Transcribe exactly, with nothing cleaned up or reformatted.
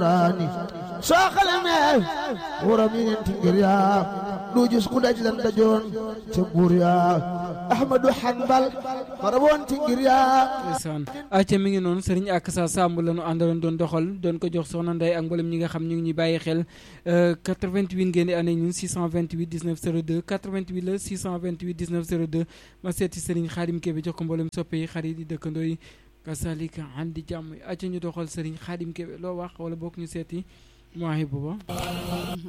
rani soo xalamee waram yi neen tingir yaa du gis ku daj lan dajoon ca buur yaa Ahmadu Hanbal maraboon tingir yaa ndeysaan acca mi ngi noonu sëriñ ak sa Samb la ñu àndaloon doon doxal doon ko jox soxna Ndeye ak mboolem ñi nga xam ñu ngi ñuy bàyyi xel quatre-vingt-huit ngeen di ànd ak ñun six cent vingt-huit dix-neuf zéro deux quatre-vingt-huit la six cent vingt-huit dix-neuf zéro deux ma seeti sëriñ Xaadim Kebe jox ko mboolem soppe yi xarit yi dëkkandoo yi kasalika andi jàmm acca ñu doxal sëriñ Xaadim Kebe loo wax wala bokk ñu seeti Mouahibou ba